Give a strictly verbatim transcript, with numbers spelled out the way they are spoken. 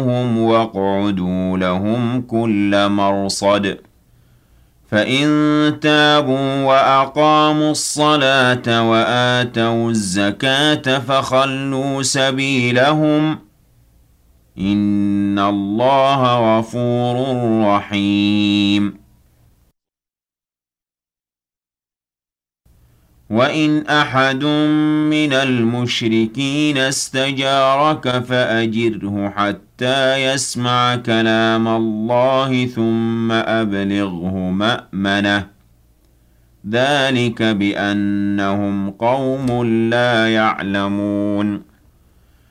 هم واقعدوا لهم كل مرصد فإن تابوا وأقاموا الصلاة وآتوا الزكاة فخلوا سبيلهم إن الله غفور رحيم وإن أحد من المشركين استجارك فأجره حتى يسمع كلام الله ثم أبلغه مأمنه ذلك بأنهم قوم لا يعلمون